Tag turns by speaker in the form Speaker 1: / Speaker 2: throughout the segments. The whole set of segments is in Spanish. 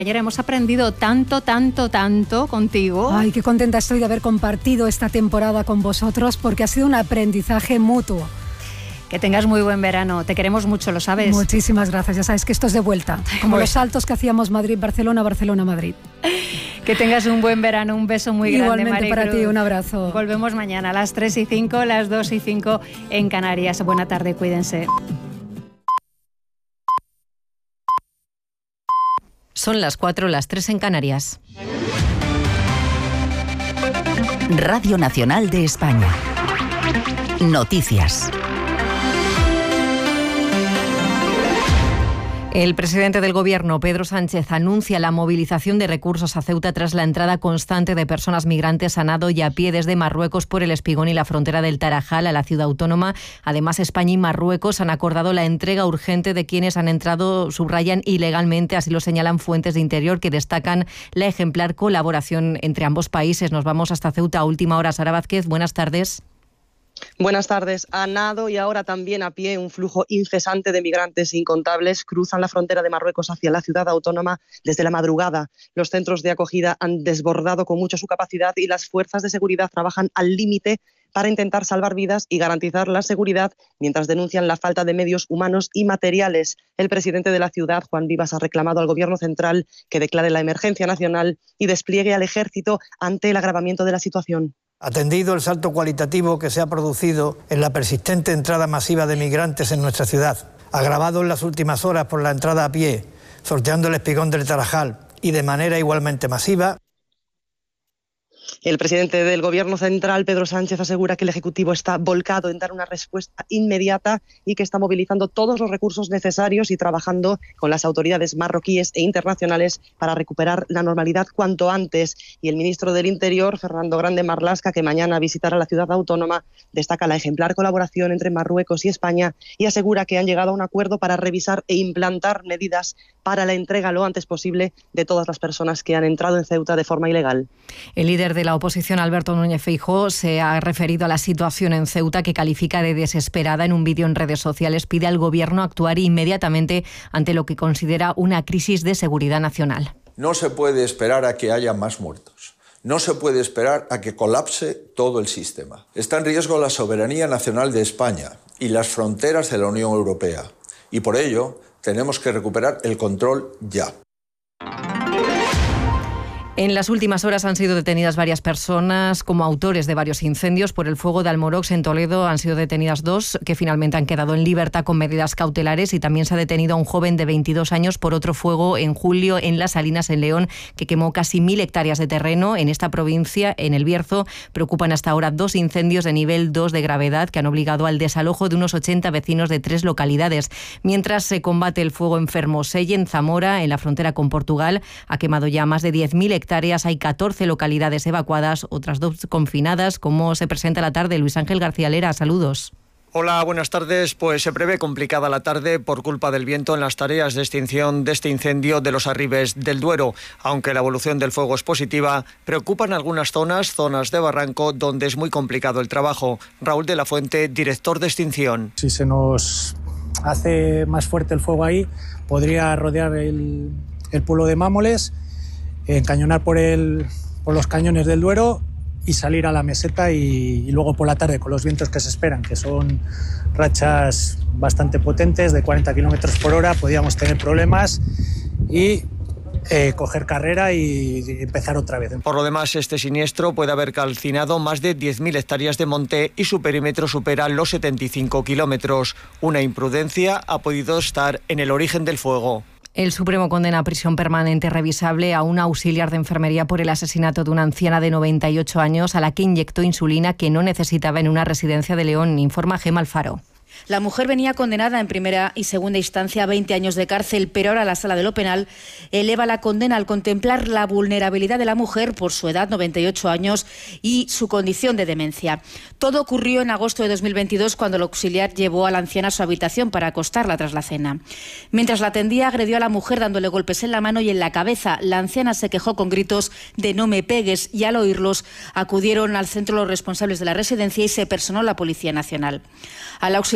Speaker 1: Ayer hemos aprendido tanto contigo.
Speaker 2: Ay, qué contenta estoy de haber compartido esta temporada con vosotros porque ha sido un aprendizaje mutuo.
Speaker 1: Que tengas muy buen verano. Te queremos mucho, ¿lo sabes?
Speaker 2: Muchísimas gracias. Ya sabes que esto es de vuelta. Como los saltos que hacíamos Madrid-Barcelona, Barcelona-Madrid.
Speaker 1: Que tengas un buen verano. Un beso muy grande,
Speaker 2: Igualmente
Speaker 1: Maricruz.
Speaker 2: para ti, un abrazo.
Speaker 1: Volvemos mañana a las 3:05, las 2:05 en Canarias. Buena tarde, cuídense.
Speaker 3: Son las 4, las 3 en Canarias.
Speaker 4: Radio Nacional de España. Noticias.
Speaker 3: El presidente del Gobierno, Pedro Sánchez, anuncia la movilización de recursos a Ceuta tras la entrada constante de personas migrantes a nado y a pie desde Marruecos por el Espigón y la frontera del Tarajal a la ciudad autónoma. Además, España y Marruecos han acordado la entrega urgente de quienes han entrado, subrayan, ilegalmente, así lo señalan fuentes de Interior que destacan la ejemplar colaboración entre ambos países. Nos vamos hasta Ceuta a última hora. Sara Vázquez, buenas tardes.
Speaker 5: Buenas tardes. A nado y ahora también a pie, un flujo incesante de migrantes incontables cruzan la frontera de Marruecos hacia la ciudad autónoma desde la madrugada. Los centros de acogida han desbordado con mucho su capacidad y las fuerzas de seguridad trabajan al límite para intentar salvar vidas y garantizar la seguridad, mientras denuncian la falta de medios humanos y materiales. El presidente de la ciudad, Juan Vivas, ha reclamado al Gobierno central que declare la emergencia nacional y despliegue al ejército ante el agravamiento de la situación.
Speaker 6: Atendido el salto cualitativo que se ha producido en la persistente entrada masiva de migrantes en nuestra ciudad, agravado en las últimas horas por la entrada a pie, sorteando el Espigón del Tarajal y de manera igualmente masiva.
Speaker 5: El presidente del Gobierno central, Pedro Sánchez, asegura que el Ejecutivo está volcado en dar una respuesta inmediata y que está movilizando todos los recursos necesarios y trabajando con las autoridades marroquíes e internacionales para recuperar la normalidad cuanto antes. Y el ministro del Interior, Fernando Grande Marlaska, que mañana visitará la ciudad autónoma, destaca la ejemplar colaboración entre Marruecos y España y asegura que han llegado a un acuerdo para revisar e implantar medidas para la entrega lo antes posible de todas las personas que han entrado en Ceuta de forma ilegal.
Speaker 3: El líder de la oposición, Alberto Núñez Feijóo, se ha referido a la situación en Ceuta, que califica de desesperada. En un vídeo en redes sociales pide al Gobierno actuar inmediatamente ante lo que considera una crisis de seguridad nacional.
Speaker 7: No se puede esperar a que haya más muertos. No se puede esperar a que colapse todo el sistema. Está en riesgo la soberanía nacional de España y las fronteras de la Unión Europea. Y por ello tenemos que recuperar el control ya.
Speaker 3: En las últimas horas han sido detenidas varias personas como autores de varios incendios. Por el fuego de Almorox en Toledo han sido detenidas 2 que finalmente han quedado en libertad con medidas cautelares, y también se ha detenido a un joven de 22 años por otro fuego en julio en Las Salinas, en León, que quemó casi 1.000 hectáreas de terreno. En esta provincia, en El Bierzo, preocupan hasta ahora 2 incendios de nivel 2 de gravedad que han obligado al desalojo de unos 80 vecinos de 3 localidades. Mientras se combate el fuego en Fermoselle, en Zamora, en la frontera con Portugal, ha quemado ya más de 10.000 hectáreas. Hay 14 localidades evacuadas, otras 2 confinadas. ¿Cómo se presenta la tarde? Luis Ángel García Lera, saludos.
Speaker 8: Hola, buenas tardes. Pues se prevé complicada la tarde por culpa del viento en las tareas de extinción de este incendio de los Arribes del Duero. Aunque la evolución del fuego es positiva, preocupan algunas zonas de barranco, donde es muy complicado el trabajo. Raúl de la Fuente, director de extinción.
Speaker 9: Si se nos hace más fuerte el fuego ahí, podría rodear el pueblo de Mámoles, encañonar por los cañones del Duero y salir a la meseta, y luego por la tarde, con los vientos que se esperan, que son rachas bastante potentes de 40 kilómetros por hora, podríamos tener problemas y coger carrera y empezar otra vez.
Speaker 8: Por lo demás, este siniestro puede haber calcinado más de 10.000 hectáreas de monte y su perímetro supera los 75 kilómetros. Una imprudencia ha podido estar en el origen del fuego.
Speaker 3: El Supremo condena a prisión permanente revisable a una auxiliar de enfermería por el asesinato de una anciana de 98 años a la que inyectó insulina que no necesitaba en una residencia de León, informa Gemma Alfaro.
Speaker 10: La mujer venía condenada en primera y segunda instancia a 20 años de cárcel, pero ahora la Sala de lo Penal eleva la condena al contemplar la vulnerabilidad de la mujer por su edad, 98 años, y su condición de demencia. Todo ocurrió en agosto de 2022, cuando el auxiliar llevó a la anciana a su habitación para acostarla tras la cena. Mientras la atendía, agredió a la mujer dándole golpes en la mano y en la cabeza. La anciana se quejó con gritos de "no me pegues", y al oírlos acudieron al centro los responsables de la residencia y se personó la Policía Nacional. Al auxiliar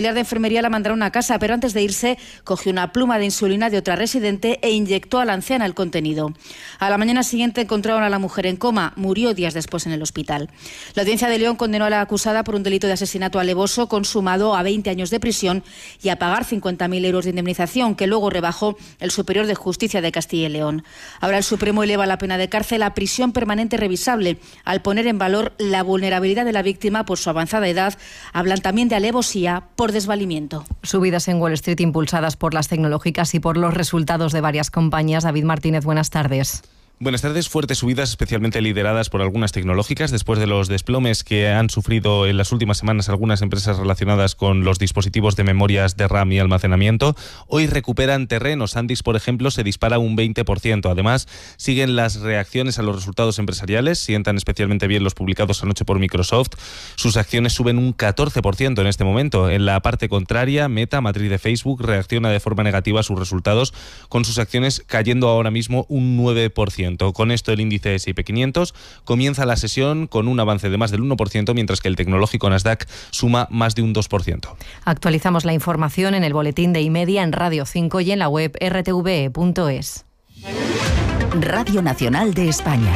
Speaker 10: auxiliar de enfermería la mandaron a casa, pero antes de irse cogió una pluma de insulina de otra residente e inyectó a la anciana el contenido. A la mañana siguiente encontraron a la mujer en coma, murió días después en el hospital. La Audiencia de León condenó a la acusada por un delito de asesinato alevoso consumado a 20 años de prisión y a pagar 50.000 euros de indemnización, que luego rebajó el Superior de Justicia de Castilla y León. Ahora el Supremo eleva la pena de cárcel a prisión permanente revisable, al poner en valor la vulnerabilidad de la víctima por su avanzada edad. Hablan también de alevosía por desvalimiento.
Speaker 3: Subidas en Wall Street impulsadas por las tecnológicas y por los resultados de varias compañías. David Martínez, buenas tardes.
Speaker 11: Buenas tardes. Fuertes subidas, especialmente lideradas por algunas tecnológicas, después de los desplomes que han sufrido en las últimas semanas algunas empresas relacionadas con los dispositivos de memorias de RAM y almacenamiento. Hoy recuperan terreno. Sandys, por ejemplo, se dispara un 20%. Además, siguen las reacciones a los resultados empresariales. Sientan especialmente bien los publicados anoche por Microsoft. Sus acciones suben un 14% en este momento. En la parte contraria, Meta, matriz de Facebook, reacciona de forma negativa a sus resultados, con sus acciones cayendo ahora mismo un 9%. Con esto, el índice S&P 500 comienza la sesión con un avance de más del 1%, mientras que el tecnológico Nasdaq suma más de un 2%.
Speaker 3: Actualizamos la información en el boletín de iMedia, en Radio 5 y en la web rtve.es.
Speaker 4: Radio Nacional de España.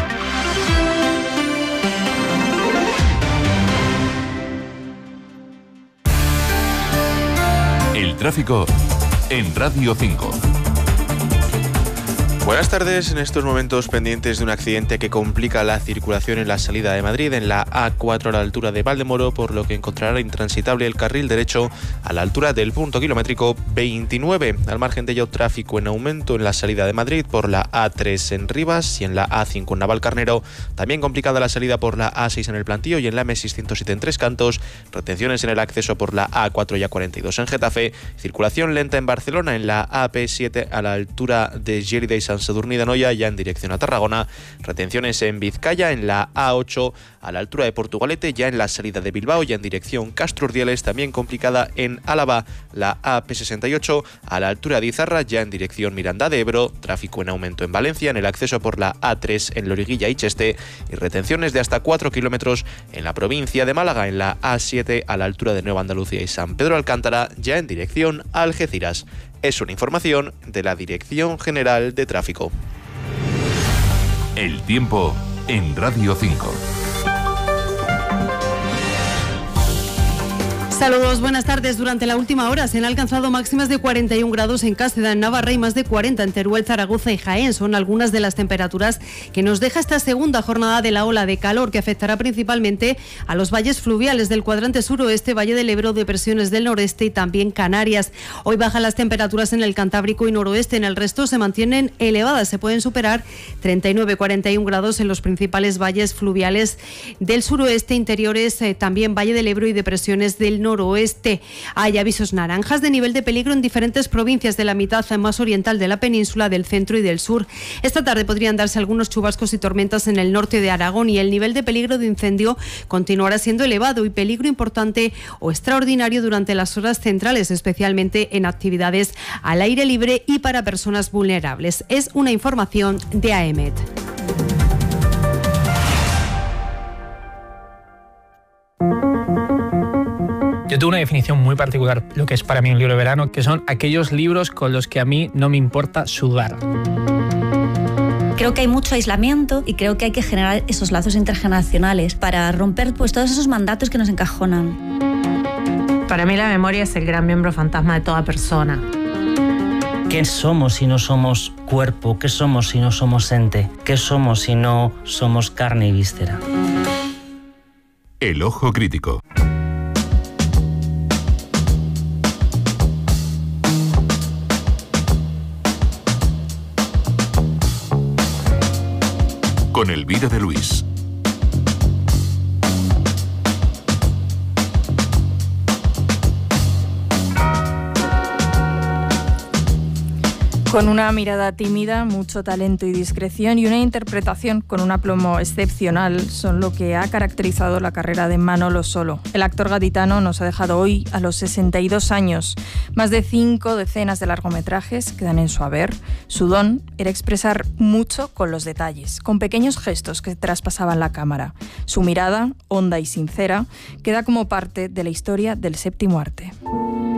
Speaker 12: El tráfico en Radio 5.
Speaker 13: Buenas tardes. En estos momentos pendientes de un accidente que complica la circulación en la salida de Madrid, en la A4 a la altura de Valdemoro, por lo que encontrará intransitable el carril derecho a la altura del punto kilométrico 29. Al margen de ello, tráfico en aumento en la salida de Madrid por la A3 en Rivas y en la A5 en Navalcarnero. También complicada la salida por la A6 en el Plantío y en la M607 en Tres Cantos. Retenciones en el acceso por la A4 y A42 en Getafe. Circulación lenta en Barcelona en la AP7 a la altura de Lleida y Sant Sadurní d'Anoia, ya en dirección a Tarragona. Retenciones en Vizcaya en la A8 a la altura de Portugalete, ya en la salida de Bilbao, ya en dirección Castro Urdiales. También complicada en Álava, la AP68 a la altura de Izarra, ya en dirección Miranda de Ebro. Tráfico en aumento en Valencia en el acceso por la A3 en Loriguilla y Cheste, y retenciones de hasta 4 kilómetros en la provincia de Málaga en la A7 a la altura de Nueva Andalucía y San Pedro Alcántara, ya en dirección a Algeciras. Es una información de la Dirección General de Tráfico.
Speaker 12: El tiempo en Radio 5.
Speaker 14: Saludos, buenas tardes. Durante la última hora se han alcanzado máximas de 41 grados en Cáseda, en Navarra, y más de 40 en Teruel, Zaragoza y Jaén. Son algunas de las temperaturas que nos deja esta segunda jornada de la ola de calor, que afectará principalmente a los valles fluviales del cuadrante suroeste, Valle del Ebro, depresiones del noreste y también Canarias. Hoy bajan las temperaturas en el Cantábrico y noroeste. En el resto se mantienen elevadas. Se pueden superar 39-41 grados en los principales valles fluviales del suroeste, interiores, también Valle del Ebro y depresiones del noroeste. Hay avisos naranjas de nivel de peligro en diferentes provincias de la mitad más oriental de la península, del centro y del sur. Esta tarde podrían darse algunos chubascos y tormentas en el norte de Aragón, y el nivel de peligro de incendio continuará siendo elevado y peligro importante o extraordinario durante las horas centrales, especialmente en actividades al aire libre y para personas vulnerables. Es una información de AEMET.
Speaker 15: Yo tengo una definición muy particular, lo que es para mí un libro de verano, que son aquellos libros con los que a mí no me importa sudar.
Speaker 16: Creo que hay mucho aislamiento y creo que hay que generar esos lazos intergeneracionales para romper pues todos esos mandatos que nos encajonan.
Speaker 17: Para mí la memoria es el gran miembro fantasma de toda persona.
Speaker 18: ¿Qué somos si no somos cuerpo? ¿Qué somos si no somos ente? ¿Qué somos si no somos carne y víscera?
Speaker 12: El ojo crítico. Con Elvira de Luis.
Speaker 19: Con una mirada tímida, mucho talento y discreción y una interpretación con un aplomo excepcional son lo que ha caracterizado la carrera de Manolo Solo. El actor gaditano nos ha dejado hoy a los 62 años. Más de 5 decenas de largometrajes quedan en su haber. Su don era expresar mucho con los detalles, con pequeños gestos que traspasaban la cámara. Su mirada, honda y sincera, queda como parte de la historia del séptimo arte.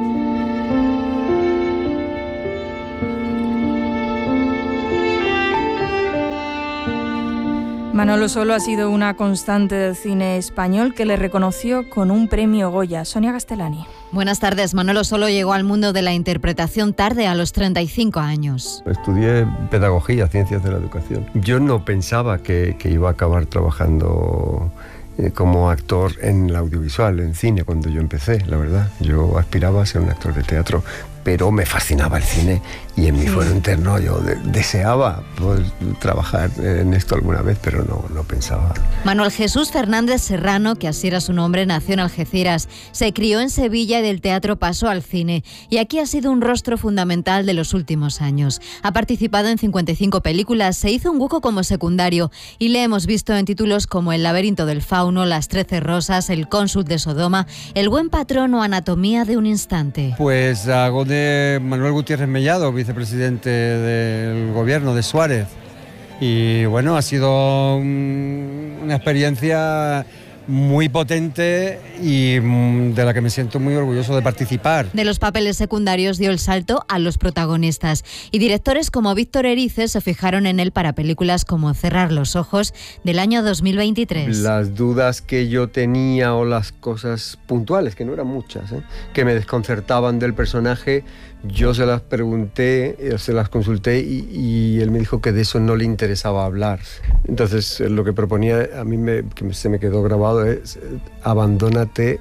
Speaker 19: Manolo Solo ha sido una constante del cine español que le reconoció con un premio Goya. Sonia Castellani.
Speaker 20: Buenas tardes. Manolo Solo llegó al mundo de la interpretación tarde, a los 35 años.
Speaker 21: Estudié pedagogía, ciencias de la educación. Yo no pensaba que iba a acabar trabajando como actor en el audiovisual, en cine, cuando yo empecé, la verdad. Yo aspiraba a ser un actor de teatro, pero me fascinaba el cine y en mi fuero interno yo deseaba poder trabajar en esto alguna vez, pero no pensaba.
Speaker 20: Manuel Jesús Fernández Serrano, que así era su nombre, nació en Algeciras, se crió en Sevilla y del teatro pasó al cine, y aquí ha sido un rostro fundamental de los últimos años. Ha participado en 55 películas, se hizo un hueco como secundario y le hemos visto en títulos como El laberinto del fauno, Las 13 rosas, El cónsul de Sodoma, El buen patrón o Anatomía de un instante.
Speaker 22: Pues hago de Manuel Gutiérrez Mellado, vicepresidente del gobierno de Suárez. Y bueno, ha sido una experiencia muy potente y de la que me siento muy orgulloso de participar.
Speaker 20: De los papeles secundarios dio el salto a los protagonistas y directores como Víctor Erices se fijaron en él para películas como Cerrar los ojos del año 2023.
Speaker 21: Las dudas que yo tenía o las cosas puntuales, que no eran muchas, que me desconcertaban del personaje, yo se las pregunté, se las consulté y él me dijo que de eso no le interesaba hablar. Entonces lo que proponía a mí que se me quedó grabado es abandónate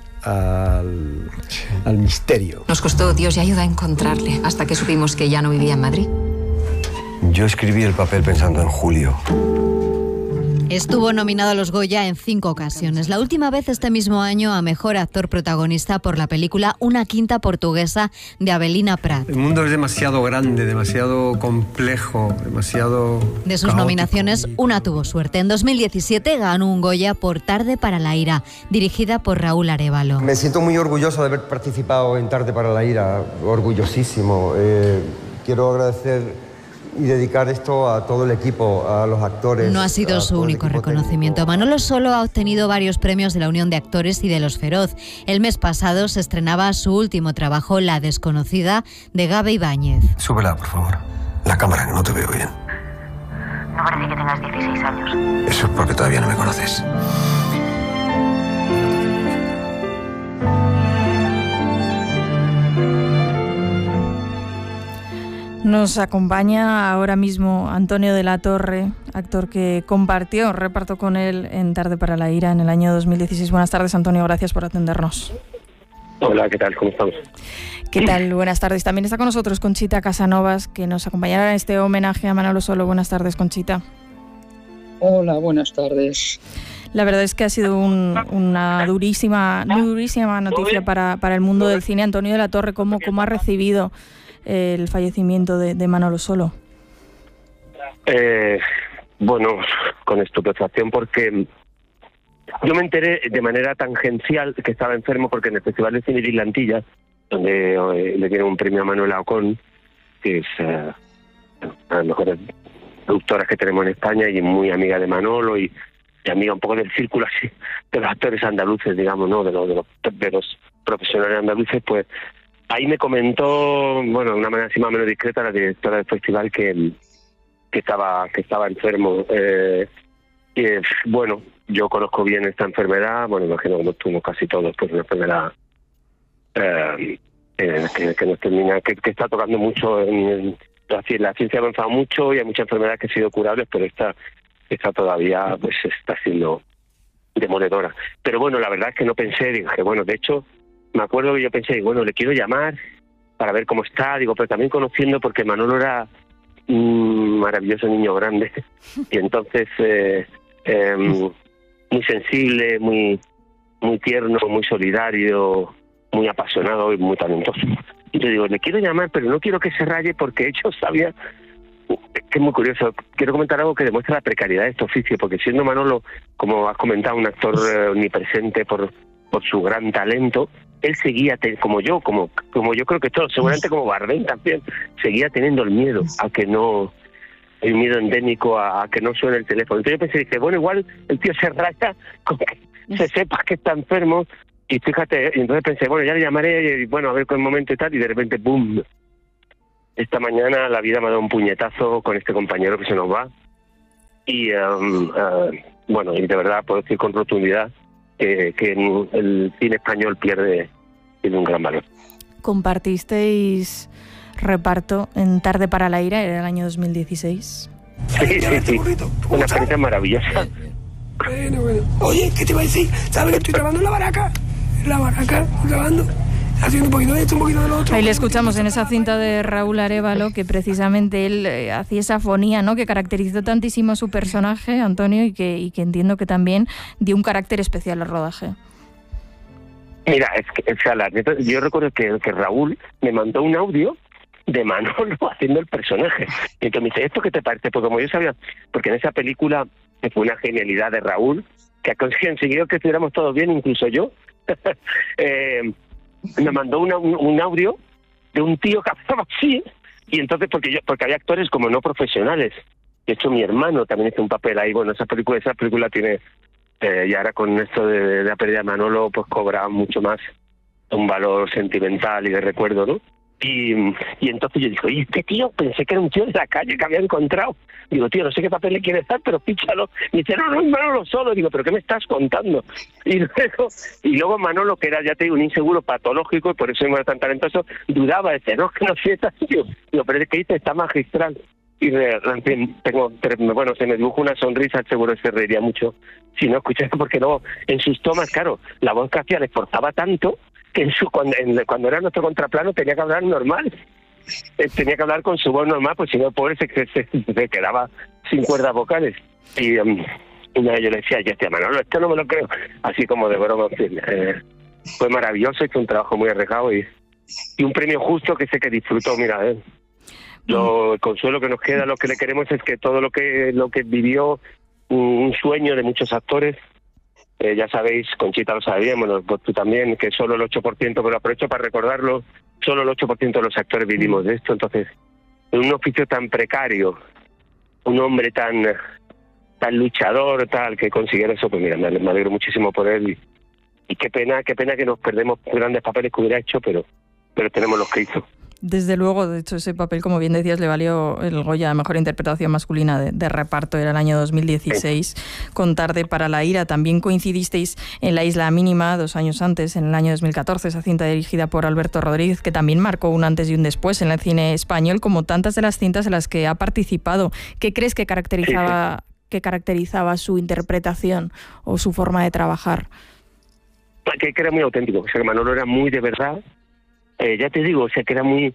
Speaker 21: al misterio.
Speaker 23: Nos costó Dios y ayuda a encontrarle hasta que supimos que ya no vivía en Madrid.
Speaker 21: Yo escribí el papel pensando en Julio.
Speaker 20: Estuvo nominado a los Goya en 5 ocasiones. La última vez este mismo año a Mejor Actor Protagonista por la película Una quinta portuguesa de Avelina Prat.
Speaker 21: El mundo es demasiado grande, demasiado complejo, demasiado
Speaker 20: De sus
Speaker 21: caótico.
Speaker 20: nominaciones, una tuvo suerte. En 2017 ganó un Goya por Tarde para la ira, dirigida por Raúl Arévalo.
Speaker 21: Me siento muy orgulloso de haber participado en Tarde para la ira, orgullosísimo. Quiero agradecer y dedicar esto a todo el equipo, a los actores.
Speaker 20: No ha sido su único reconocimiento. Manolo Solo ha obtenido varios premios de la Unión de Actores y de Los Feroz. El mes pasado se estrenaba su último trabajo, La desconocida, de Gabe Ibáñez.
Speaker 21: Súbela, por favor. La cámara, que no te veo bien.
Speaker 23: No parece que tengas 16 años.
Speaker 21: Eso es porque todavía no me conoces.
Speaker 19: Nos acompaña ahora mismo Antonio de la Torre, actor que compartió reparto con él en Tarde para la ira en el año 2016. Buenas tardes, Antonio, gracias por atendernos.
Speaker 24: Hola, ¿qué tal? ¿Cómo estamos?
Speaker 19: ¿Qué tal? Buenas tardes. También está con nosotros Conchita Casanovas, que nos acompañará en este homenaje a Manolo Solo. Buenas tardes, Conchita.
Speaker 25: Hola, buenas tardes.
Speaker 19: La verdad es que ha sido una durísima noticia para el mundo del cine. Antonio de la Torre, ¿cómo ha recibido el fallecimiento de Manolo Solo?
Speaker 24: Bueno, con estupefacción, porque yo me enteré de manera tangencial que estaba enfermo, porque en el Festival de Cine de Islantilla, donde le dieron un premio a Manuela Ocón, que es una de las mejores productoras que tenemos en España y muy amiga de Manolo y amiga un poco del círculo así de los actores andaluces, digamos, ¿no? de los profesionales andaluces, pues ahí me comentó, bueno, de una manera así más o menos discreta, la directora del festival que estaba enfermo. Y bueno, yo conozco bien esta enfermedad, bueno, imagino que nos tuvimos casi todos, pues una enfermedad que nos termina, que está tocando mucho. La ciencia ha avanzado mucho y hay muchas enfermedades que han sido curables, pero esta todavía pues está siendo demoledora. Pero bueno, la verdad es que no pensé, dije, bueno, de hecho, me acuerdo que yo pensé, bueno, le quiero llamar para ver cómo está, digo, pero también conociendo, porque Manolo era un maravilloso niño grande, y entonces muy sensible, muy tierno, muy solidario, muy apasionado y muy talentoso. Y yo digo, le quiero llamar, pero no quiero que se raye, porque yo sabía, que es muy curioso, quiero comentar algo que demuestra la precariedad de este oficio, porque siendo Manolo, como has comentado, un actor omnipresente por su gran talento, él seguía, como yo creo que todos, seguramente como Bardem también, seguía teniendo el miedo a que no, el miedo endémico a que no suene el teléfono. Entonces yo pensé, dije, bueno, igual el tío se raya con que se sepa que está enfermo, y fíjate, y entonces pensé, bueno, ya le llamaré, y bueno, a ver con el momento y tal, y de repente, ¡pum! Esta mañana la vida me ha dado un puñetazo con este compañero que se nos va, y bueno, y de verdad puedo decir con rotundidad que el cine español tiene un gran valor.
Speaker 19: ¿Compartisteis reparto en Tarde para la ira, era el año 2016?
Speaker 24: Sí. Una experiencia maravillosa.
Speaker 1: Bueno. Oye, ¿qué te iba a decir? ¿Sabes que estoy trabajando en la baraca? Grabando, haciendo un poquito de esto, un poquito de lo otro.
Speaker 19: Ahí le escuchamos en esa cinta de Raúl Arévalo, que precisamente él hacía esa afonía, ¿no?, que caracterizó tantísimo a su personaje, Antonio, y que entiendo que también dio un carácter especial al rodaje.
Speaker 24: Mira, yo recuerdo que Raúl me mandó un audio de Manolo haciendo el personaje. Y entonces me dice, ¿esto qué te parece? Porque como yo sabía, porque en esa película fue una genialidad de Raúl, que ha conseguido que estuviéramos todos bien, incluso yo. Me mandó un audio de un tío que hablaba así, y entonces porque había actores como no profesionales. De hecho, mi hermano también hizo un papel ahí. Bueno, esa película tiene, y ahora con esto de la pérdida de Manolo, pues cobra mucho más un valor sentimental y de recuerdo, ¿no? Y entonces yo digo, ¿y este tío? Pensé que era un tío de la calle que había encontrado. Digo, tío, no sé qué papel le quieres dar, pero píchalo. Y dice, no, Manolo solo. Digo, ¿pero qué me estás contando? Y luego Manolo, que era, ya te digo, un inseguro patológico, y por eso no era tan talentoso, dudaba, decía, no, que no sientas, tío. Digo, pero es que dice, está magistral. Y en fin, bueno, se me dibujó una sonrisa, seguro se reiría mucho si no escuchara, porque no, en sus tomas, claro, la voz que hacía le esforzaba tanto que cuando era nuestro contraplano tenía que hablar normal. Tenía que hablar con su voz normal, pues si no, pobre se quedaba sin cuerdas vocales. Y una vez yo le decía, Manolo, esto no me lo creo. Así como de broma, fue maravilloso, hizo un trabajo muy arriesgado y un premio justo que sé que disfrutó, mira, el consuelo que nos queda, lo que le queremos es que todo lo que vivió, un sueño de muchos actores, ya sabéis, Conchita lo sabe bien, bueno, pues tú también, que solo el 8%, pero aprovecho para recordarlo, solo el 8% de los actores vivimos de esto. Entonces, en un oficio tan precario, un hombre tan luchador, tal, que consiguiera eso, pues mira, me alegro muchísimo por él y qué pena que nos perdemos grandes papeles que hubiera hecho, pero tenemos los que hizo.
Speaker 19: Desde luego, de hecho, ese papel, como bien decías, le valió el Goya a Mejor Interpretación Masculina de reparto, era el año 2016, con Tarde para la ira. También coincidisteis en La Isla Mínima 2 años antes, en el año 2014, esa cinta dirigida por Alberto Rodríguez, que también marcó un antes y un después en el cine español, como tantas de las cintas en las que ha participado. ¿Qué crees que caracterizaba su interpretación o su forma de trabajar?
Speaker 24: Que era muy auténtico, o sea, que Manolo era muy de verdad. Ya te digo, o sea, que era muy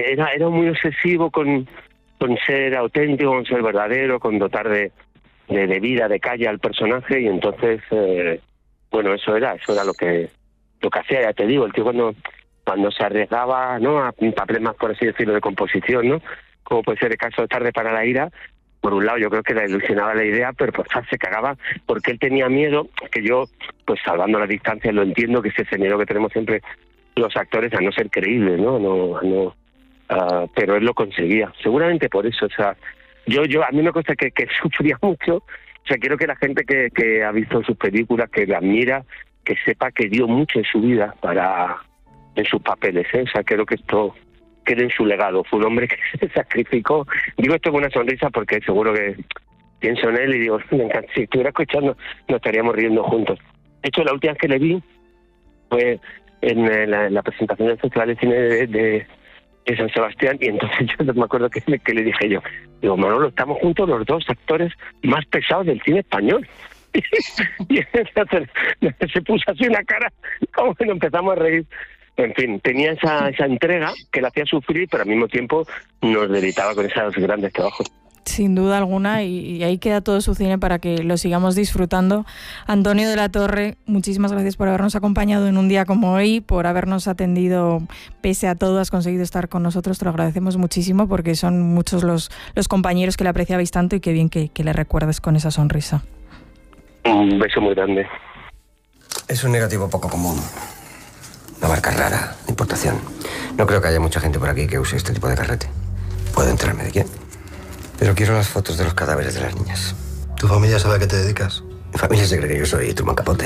Speaker 24: obsesivo con ser auténtico, con ser verdadero, con dotar de vida, de calle al personaje, y entonces, bueno, eso era lo que hacía, ya te digo, el tío cuando se arriesgaba, ¿no?, a papeles más, por así decirlo, de composición, ¿no?, como puede ser el caso de Tarde para la ira. Por un lado, yo creo que le ilusionaba la idea, pero pues se cagaba porque él tenía miedo, que yo, pues salvando la distancia, lo entiendo, que es ese miedo que tenemos siempre los actores a no ser creíbles, ¿no? Pero él lo conseguía. Seguramente por eso, o sea, yo a mí me cuesta que sufría mucho. O sea, quiero que la gente que ha visto sus películas, que la admira, que sepa que dio mucho en su vida en sus papeles, ¿eh? O sea, creo que esto quede en su legado. Fue un hombre que se sacrificó. Digo esto con una sonrisa porque seguro que pienso en él y digo, venga, si estuviera escuchando nos estaríamos riendo juntos. De hecho, la última vez que le vi fue en la presentación del Festival de Cine de San Sebastián, y entonces yo me acuerdo que le dije yo, digo, Manolo, estamos juntos los dos actores más pesados del cine español. Y entonces se puso así una cara, como que nos empezamos a reír. En fin, tenía esa entrega que la hacía sufrir, pero al mismo tiempo nos deleitaba con esos grandes trabajos.
Speaker 19: Sin duda alguna, y ahí queda todo su cine para que lo sigamos disfrutando. Antonio de la Torre, muchísimas gracias por habernos acompañado en un día como hoy, por habernos atendido pese a todo, has conseguido estar con nosotros, te lo agradecemos muchísimo porque son muchos los compañeros que le apreciabais tanto y qué bien que le recuerdes con esa sonrisa.
Speaker 24: Un beso muy grande.
Speaker 2: Es un negativo poco común. Una marca rara, de importación. No creo que haya mucha gente por aquí que use este tipo de carrete. Puedo enterarme de quién. Pero quiero las fotos de los cadáveres de las niñas.
Speaker 5: ¿Tu familia sabe a qué te dedicas?
Speaker 2: Mi familia se cree que yo soy Truman Capote.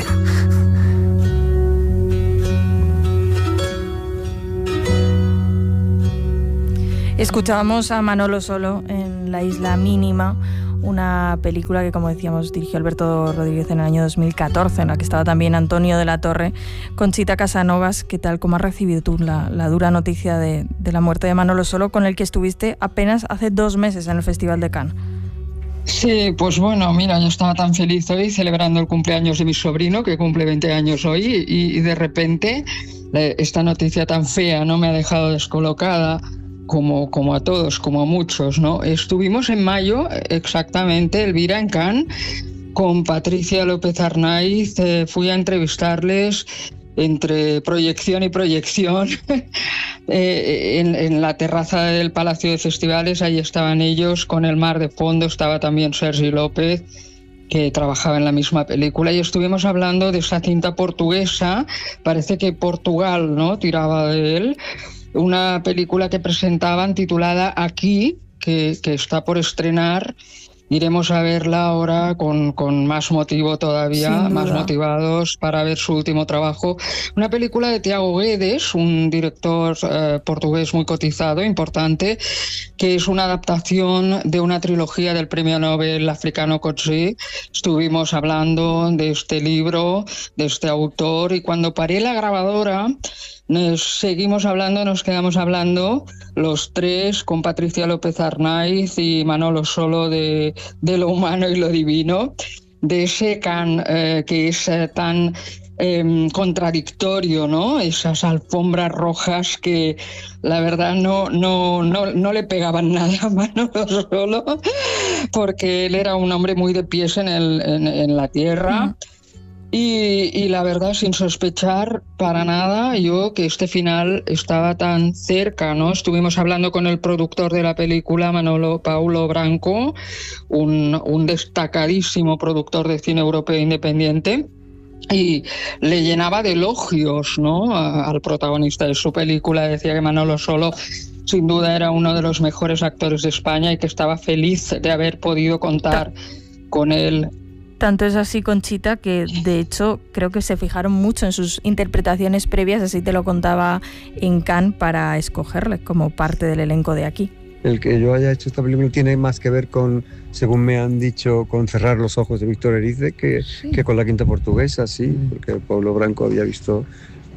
Speaker 19: Escuchábamos a Manolo Solo en La Isla Mínima, una película que, como decíamos, dirigió Alberto Rodríguez en el año 2014, en la que estaba también Antonio de la Torre. Conchita Casanovas, ¿qué tal? ¿Cómo has recibido tú la dura noticia de la muerte de Manolo Solo, con el que estuviste apenas hace 2 meses en el Festival de Cannes?
Speaker 25: Sí, pues bueno, mira, yo estaba tan feliz hoy celebrando el cumpleaños de mi sobrino, que cumple 20 años hoy, y de repente esta noticia tan fea no me ha dejado descolocada, como a todos, como a muchos, ¿no? Estuvimos en mayo, exactamente, Elvira, en Cannes, con Patricia López Arnaiz. Fui a entrevistarles entre proyección y proyección en la terraza del Palacio de Festivales. Ahí estaban ellos, con el mar de fondo. Estaba también Sergi López, que trabajaba en la misma película, y estuvimos hablando de esa cinta portuguesa. Parece que Portugal, ¿no?, tiraba de él. Una película que presentaban titulada Aquí, que está por estrenar. Iremos a verla ahora con más motivo todavía, más motivados para ver su último trabajo. Una película de Tiago Guedes, un director portugués muy cotizado, importante, que es una adaptación de una trilogía del premio Nobel africano Coetzee. Estuvimos hablando de este libro, de este autor, y cuando paré la grabadora nos quedamos hablando los tres, con Patricia López Arnaiz y Manolo Solo, de lo humano y lo divino, de ese Cannes que es tan contradictorio, ¿no? Esas alfombras rojas que la verdad no le pegaban nada a Manolo Solo, porque él era un hombre muy de pies en la tierra. Y la verdad, sin sospechar para nada yo que este final estaba tan cerca, ¿no? Estuvimos hablando con el productor de la película, Paulo Branco, un destacadísimo productor de cine europeo independiente, y le llenaba de elogios, ¿no?, al protagonista de su película. Decía que Manolo Solo sin duda era uno de los mejores actores de España y que estaba feliz de haber podido contar con él.
Speaker 19: Tanto es así, Conchita, que de hecho creo que se fijaron mucho en sus interpretaciones previas, así te lo contaba en Cannes, para escogerle como parte del elenco de Aquí.
Speaker 21: El que yo haya hecho esta película tiene más que ver con, según me han dicho, con Cerrar los ojos de Víctor Erice que con La quinta portuguesa, sí, porque Paulo Branco había visto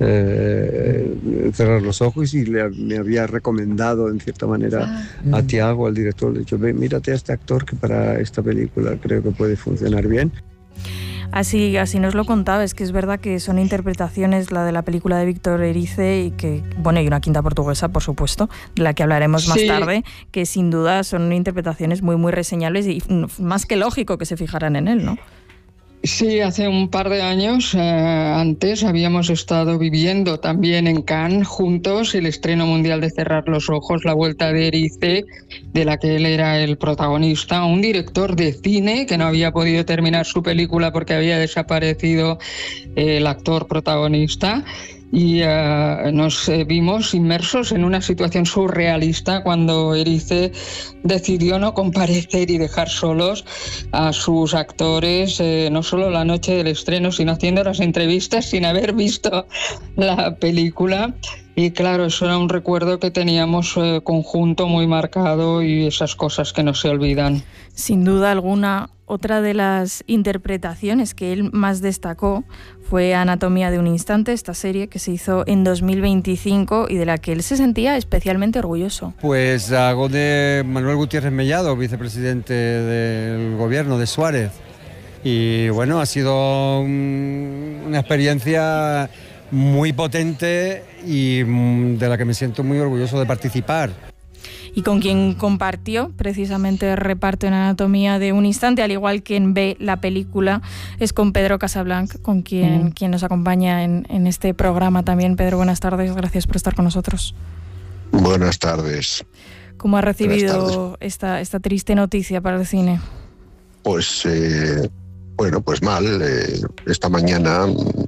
Speaker 21: Cerrar los ojos y me había recomendado en cierta manera a Tiago, al director. Le he dicho, mírate a este actor que para esta película creo que puede funcionar bien.
Speaker 19: Así nos lo contaba. Es que es verdad que son interpretaciones, la de la película de Víctor Erice, y que, bueno, y una quinta portuguesa, por supuesto, de la que hablaremos más tarde, que sin duda son interpretaciones muy, muy reseñables, y más que lógico que se fijaran en él, ¿no?
Speaker 25: Sí, hace un par de años antes habíamos estado viviendo también en Cannes juntos el estreno mundial de Cerrar los ojos, la vuelta de Erice, de la que él era el protagonista, un director de cine que no había podido terminar su película porque había desaparecido el actor protagonista. Y nos vimos inmersos en una situación surrealista cuando Erice decidió no comparecer y dejar solos a sus actores, no solo la noche del estreno, sino haciendo las entrevistas sin haber visto la película. Y claro, eso era un recuerdo que teníamos conjunto muy marcado, y esas cosas que no se olvidan.
Speaker 19: Sin duda alguna. Otra de las interpretaciones que él más destacó fue Anatomía de un instante, esta serie que se hizo en 2025 y de la que él se sentía especialmente orgulloso.
Speaker 22: Pues hago de Manuel Gutiérrez Mellado, vicepresidente del gobierno de Suárez. Y bueno, ha sido una experiencia muy potente y de la que me siento muy orgulloso de participar.
Speaker 19: Y con quien compartió precisamente el reparto en Anatomía de un instante, al igual que en B, la película, es con Pedro Casablanc, con quien nos acompaña en este programa también. Pedro, buenas tardes, gracias por estar con nosotros.
Speaker 6: Buenas tardes.
Speaker 19: ¿Cómo ha recibido esta triste noticia para el cine?
Speaker 6: Pues bueno, pues mal. Esta mañana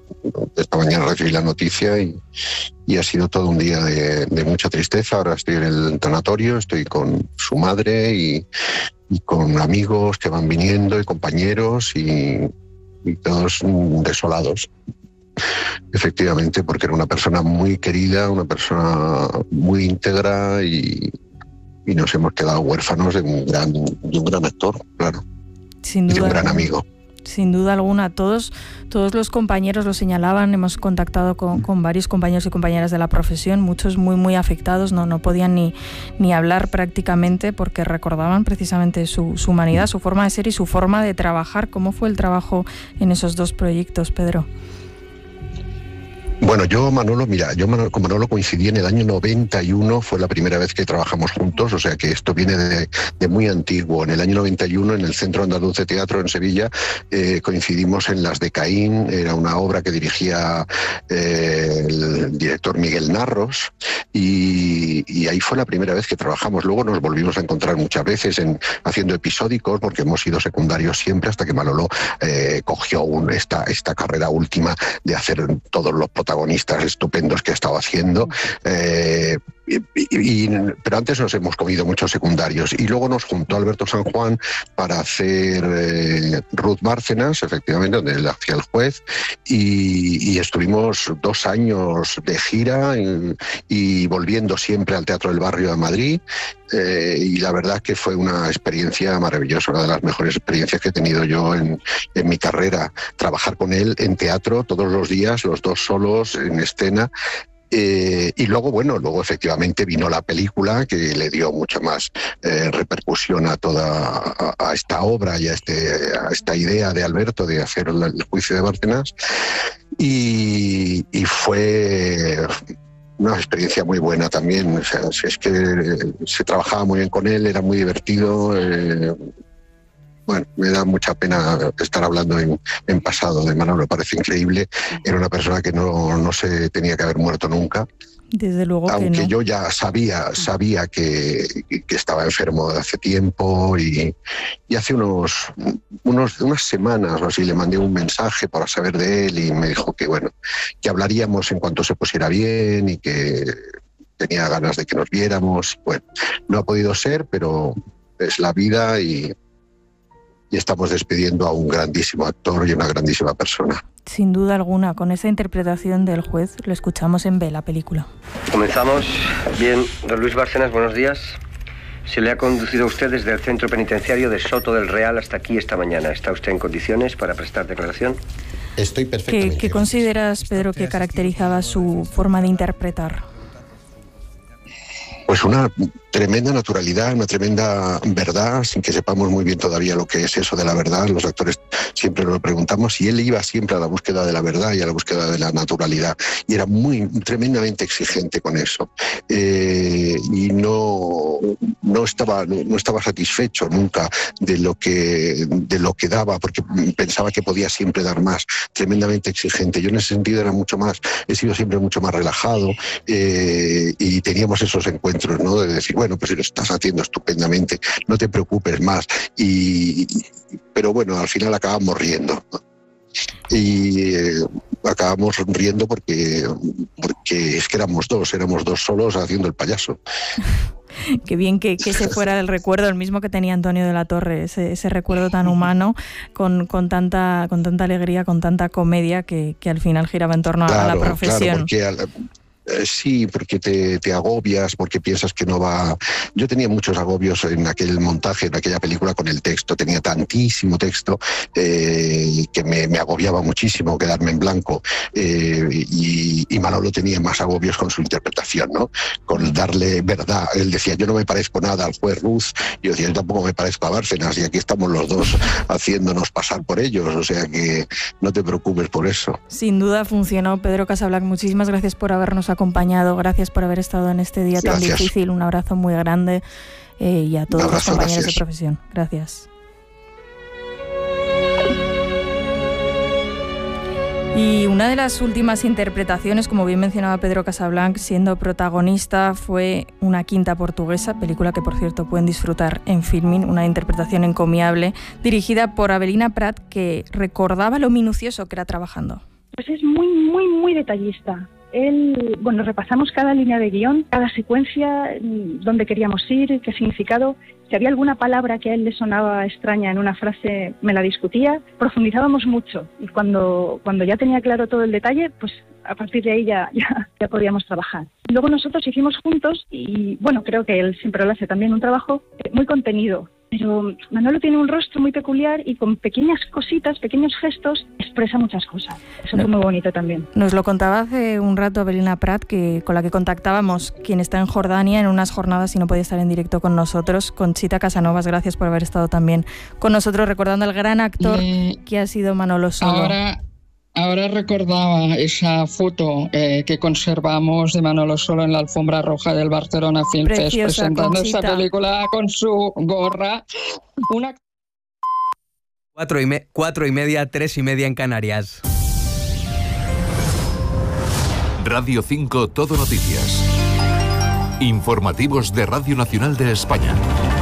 Speaker 6: recibí la noticia y ha sido todo un día de mucha tristeza. Ahora estoy en el tanatorio, estoy con su madre y con amigos que van viniendo y compañeros y todos desolados. Efectivamente, porque era una persona muy querida, una persona muy íntegra y y nos hemos quedado huérfanos de un gran actor, claro.
Speaker 19: Sin duda,
Speaker 6: de un gran amigo.
Speaker 19: Sin duda alguna, todos los compañeros lo señalaban, hemos contactado con varios compañeros y compañeras de la profesión, muchos muy afectados, no podían ni hablar prácticamente porque recordaban precisamente su humanidad, su forma de ser y su forma de trabajar. ¿Cómo fue el trabajo en esos dos proyectos, Pedro?
Speaker 6: Bueno, con Manolo coincidí en el año 91, fue la primera vez que trabajamos juntos, o sea que esto viene de muy antiguo. En el año 91, en el Centro Andaluz de Teatro en Sevilla, coincidimos en Las de Caín, era una obra que dirigía el director Miguel Narros, y ahí fue la primera vez que trabajamos. Luego nos volvimos a encontrar muchas veces haciendo episódicos, porque hemos sido secundarios siempre, hasta que Manolo cogió esta carrera última de hacer todos los protagonistas estupendos que ha estado haciendo, pero antes nos hemos comido muchos secundarios, y luego nos juntó Alberto San Juan para hacer Ruth Bárcenas, efectivamente, donde él hacía el juez, y estuvimos 2 años de gira y volviendo siempre al Teatro del Barrio de Madrid, y la verdad que fue una experiencia maravillosa, una de las mejores experiencias que he tenido yo en mi carrera, trabajar con él en teatro todos los días, los dos solos en escena. Y luego efectivamente vino la película, que le dio mucha más repercusión a esta obra y a esta idea de Alberto de hacer el juicio de Bárcenas, y fue una experiencia muy buena también. O sea, es que se trabajaba muy bien con él, era muy divertido. Bueno, me da mucha pena estar hablando en pasado de Manolo, me parece increíble. Era una persona que no se tenía que haber muerto nunca.
Speaker 19: Desde luego que
Speaker 6: aunque
Speaker 19: no.
Speaker 6: yo ya sabía que estaba enfermo de hace tiempo, y hace unas semanas o así le mandé un mensaje para saber de él, y me dijo que hablaríamos en cuanto se pusiera bien y que tenía ganas de que nos viéramos. Bueno, no ha podido ser, pero es la vida, y estamos despidiendo a un grandísimo actor y una grandísima persona.
Speaker 19: Sin duda alguna, con esa interpretación del juez, lo escuchamos en B, la película.
Speaker 2: Comenzamos. Bien, don Luis Bárcenas, buenos días. Se le ha conducido a usted desde el centro penitenciario de Soto del Real hasta aquí esta mañana. ¿Está usted en condiciones para prestar declaración?
Speaker 7: Estoy perfectamente.
Speaker 19: ¿Qué consideras, Pedro, que caracterizaba su forma de interpretar?
Speaker 6: Pues una tremenda naturalidad, una tremenda verdad, sin que sepamos muy bien todavía lo que es eso de la verdad. Los actores siempre nos lo preguntamos, y él iba siempre a la búsqueda de la verdad y a la búsqueda de la naturalidad, y era tremendamente exigente con eso, y no estaba satisfecho nunca de lo que daba, porque pensaba que podía siempre dar más. Tremendamente exigente. Yo en ese sentido he sido siempre mucho más relajado, y teníamos esos encuentros, ¿no? De decir, bueno, pues lo estás haciendo estupendamente, no te preocupes más, pero bueno, al final acabamos riendo, ¿no? Y acabamos riendo porque es que éramos dos solos haciendo el payaso.
Speaker 19: Qué bien que se fuera del recuerdo, el mismo que tenía Antonio de la Torre, ese recuerdo tan humano, con tanta alegría, con tanta comedia, que al final giraba en torno a la profesión.
Speaker 6: Claro, porque sí, porque te agobias, porque piensas que no va. Yo tenía muchos agobios en aquel montaje, en aquella película, con el texto. Tenía tantísimo texto que me agobiaba muchísimo quedarme en blanco. Y Manolo tenía más agobios con su interpretación, ¿no? Con darle verdad. Él decía, yo no me parezco nada al juez Ruth. Y yo decía, yo tampoco me parezco a Bárcenas. Y aquí estamos los dos haciéndonos pasar por ellos. O sea que no te preocupes por eso.
Speaker 19: Sin duda funcionó. Pedro Casablanch, muchísimas gracias por habernos acompañado, gracias por haber estado en este día tan difícil, un abrazo muy grande, y a todos los compañeros de profesión. Gracias. Y una de las últimas interpretaciones, como bien mencionaba Pedro Casablanch, siendo protagonista, fue Una quinta portuguesa, película que por cierto pueden disfrutar en Filmin, una interpretación encomiable, dirigida por Avelina Prat, que recordaba lo minucioso que era trabajando.
Speaker 8: Pues es muy detallista. Repasamos cada línea de guión, cada secuencia, dónde queríamos ir, qué significado. Si había alguna palabra que a él le sonaba extraña en una frase, me la discutía. Profundizábamos mucho, y cuando ya tenía claro todo el detalle, pues a partir de ahí ya podíamos trabajar. Luego nosotros hicimos juntos, y bueno, creo que él siempre lo hace también, un trabajo muy contenido. Pero Manolo tiene un rostro muy peculiar y con pequeñas cositas, pequeños gestos, expresa muchas cosas. Eso fue muy bonito también.
Speaker 19: Nos lo contaba hace un rato Belina Prat, con la que contactábamos, quien está en Jordania en unas jornadas y no podía estar en directo con nosotros. Conchita Casanovas, gracias por haber estado también con nosotros, recordando al gran actor que ha sido Manolo Solo.
Speaker 25: Ahora recordaba esa foto que conservamos de Manolo Solo en la alfombra roja del Barcelona Film Fest, presentando esta película con su gorra.
Speaker 3: 4:30, 3:30 en Canarias.
Speaker 12: Radio 5 Todo Noticias. Informativos de Radio Nacional de España.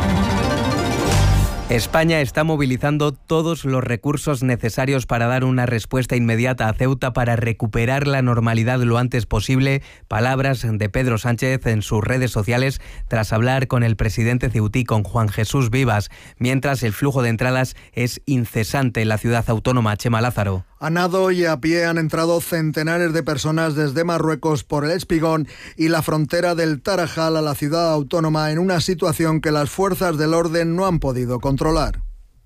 Speaker 3: España está movilizando todos los recursos necesarios para dar una respuesta inmediata a Ceuta para recuperar la normalidad lo antes posible. Palabras de Pedro Sánchez en sus redes sociales tras hablar con el presidente ceutí, con Juan Jesús Vivas, mientras el flujo de entradas es incesante en la ciudad autónoma. Chema Lázaro.
Speaker 7: A nado y a pie han entrado centenares de personas desde Marruecos por el Espigón y la frontera del Tarajal a la ciudad autónoma en una situación que las fuerzas del orden no han podido controlar.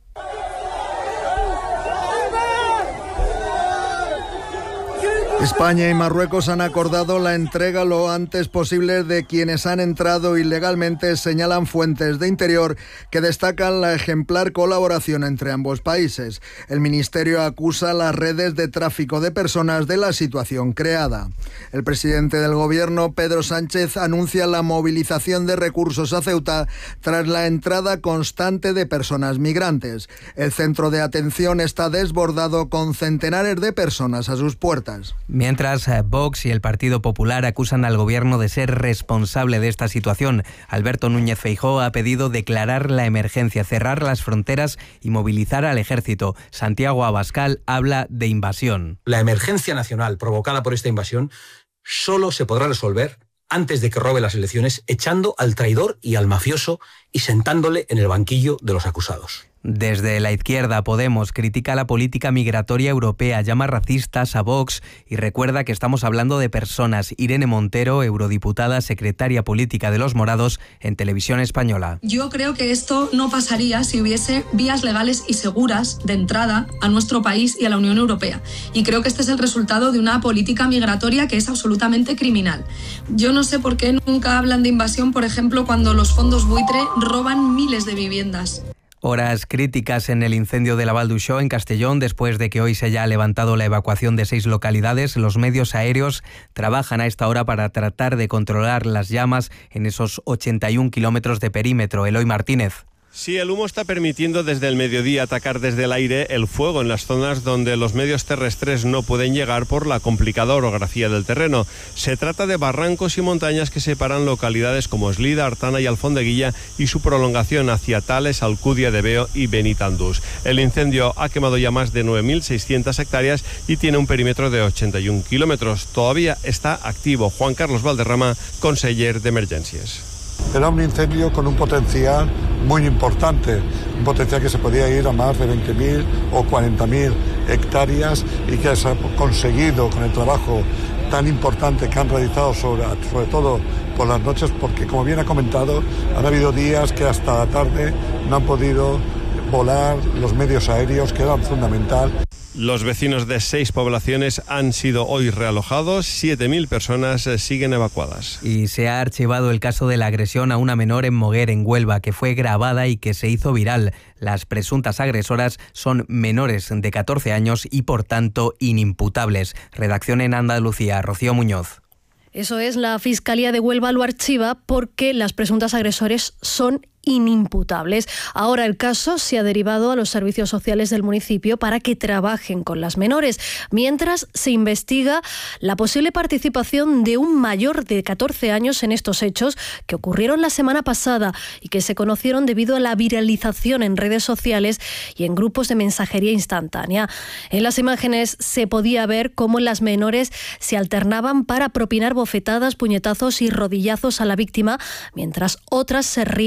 Speaker 7: España y Marruecos han acordado la entrega lo antes posible de quienes han entrado ilegalmente, señalan fuentes de Interior que destacan la ejemplar colaboración entre ambos países. El Ministerio acusa a las redes de tráfico de personas de la situación creada. El presidente del Gobierno, Pedro Sánchez, anuncia la movilización de recursos a Ceuta tras la entrada constante de personas migrantes. El centro de atención está desbordado con centenares de personas a sus puertas.
Speaker 3: Mientras, Vox y el Partido Popular acusan al Gobierno de ser responsable de esta situación. Alberto Núñez Feijóo ha pedido declarar la emergencia, cerrar las fronteras y movilizar al ejército. Santiago Abascal habla de invasión.
Speaker 9: La emergencia nacional provocada por esta invasión solo se podrá resolver antes de que robe las elecciones, echando al traidor y al mafioso y sentándole en el banquillo de los acusados.
Speaker 3: Desde la izquierda, Podemos critica la política migratoria europea, llama racistas a Vox y recuerda que estamos hablando de personas. Irene Montero, eurodiputada, secretaria política de Los Morados, en Televisión Española.
Speaker 10: Yo creo que esto no pasaría si hubiese vías legales y seguras de entrada a nuestro país y a la Unión Europea. Y creo que este es el resultado de una política migratoria que es absolutamente criminal. Yo no sé por qué nunca hablan de invasión, por ejemplo, cuando los fondos buitre roban miles de viviendas.
Speaker 3: Horas críticas en el incendio de la Vall d'Uixó en Castellón, después de que hoy se haya levantado la evacuación de 6 localidades. Los medios aéreos trabajan a esta hora para tratar de controlar las llamas en esos 81 kilómetros de perímetro. Eloy Martínez.
Speaker 11: Sí, el humo está permitiendo desde el mediodía atacar desde el aire el fuego en las zonas donde los medios terrestres no pueden llegar por la complicada orografía del terreno. Se trata de barrancos y montañas que separan localidades como Eslida, Artana y Alfondeguilla y su prolongación hacia Tales, Alcudia de Veo y Benitandús. El incendio ha quemado ya más de 9.600 hectáreas y tiene un perímetro de 81 kilómetros. Todavía está activo. Juan Carlos Valderrama, conseller de Emergencias.
Speaker 26: Era un incendio con un potencial muy importante, un potencial que se podía ir a más de 20.000 o 40.000 hectáreas y que se ha conseguido con el trabajo tan importante que han realizado sobre todo por las noches, porque como bien ha comentado, han habido días que hasta la tarde no han podido volar los medios aéreos, que eran fundamental.
Speaker 11: Los vecinos de 6 poblaciones han sido hoy realojados, 7.000 personas siguen evacuadas.
Speaker 3: Y se ha archivado el caso de la agresión a una menor en Moguer, en Huelva, que fue grabada y que se hizo viral. Las presuntas agresoras son menores de 14 años y, por tanto, inimputables. Redacción en Andalucía, Rocío Muñoz.
Speaker 27: Eso es, la Fiscalía de Huelva lo archiva porque las presuntas agresores son inimputables. Ahora el caso se ha derivado a los servicios sociales del municipio para que trabajen con las menores, mientras se investiga la posible participación de un mayor de 14 años en estos hechos que ocurrieron la semana pasada y que se conocieron debido a la viralización en redes sociales y en grupos de mensajería instantánea. En las imágenes se podía ver cómo las menores se alternaban para propinar bofetadas, puñetazos y rodillazos a la víctima, mientras otras se ríen y jalean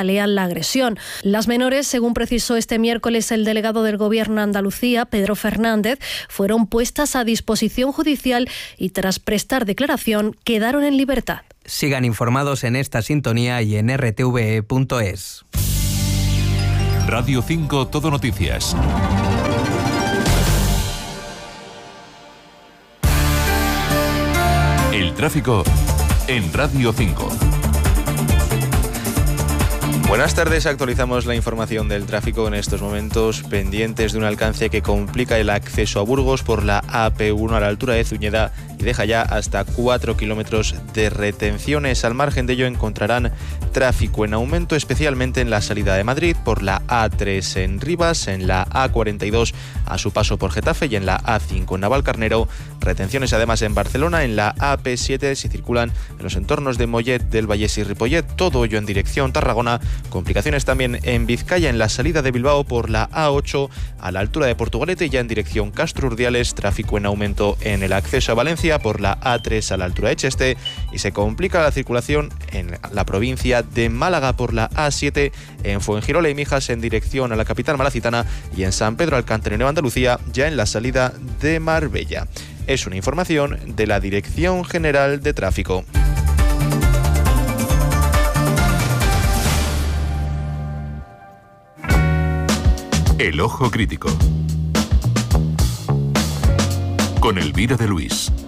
Speaker 27: palean la agresión. Las menores, según precisó este miércoles el delegado del Gobierno de Andalucía, Pedro Fernández, fueron puestas a disposición judicial y tras prestar declaración quedaron en libertad.
Speaker 3: Sigan informados en esta sintonía y en rtve.es.
Speaker 12: Radio 5 Todo Noticias. El tráfico en Radio 5.
Speaker 4: Buenas tardes, actualizamos la información del tráfico en estos momentos, pendientes de un alcance que complica el acceso a Burgos por la AP1 a la altura de Zuñeda y deja ya hasta 4 kilómetros de retenciones. Al margen de ello encontrarán tráfico en aumento, especialmente en la salida de Madrid por la A3 en Rivas, en la A42 a su paso por Getafe y en la A5 en Navalcarnero. Retenciones además en Barcelona, en la AP7 si circulan en los entornos de Mollet, del Vallés y Ripollet, todo ello en dirección Tarragona. Complicaciones también en Vizcaya en la salida de Bilbao por la A8 a la altura de Portugalete y ya en dirección Castro Urdiales, tráfico en aumento en el acceso a Valencia por la A3 a la altura de Cheste y se complica la circulación en la provincia de Málaga por la A7 en Fuengirola y Mijas en dirección a la capital malacitana y en San Pedro Alcántara en Nueva Andalucía ya en la salida de Marbella. Es una información de la Dirección General de Tráfico.
Speaker 12: El ojo crítico. Con Elvira de Luis.